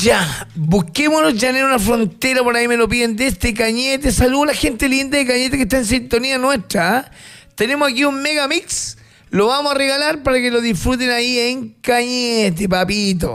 Ya, busquémonos ya en una frontera, por ahí me lo piden, de este Cañete. Saludos a la gente linda de Cañete que está en sintonía nuestra. ¿Ah? Tenemos aquí un mega mix, lo vamos a regalar para que lo disfruten ahí en Cañete, papito.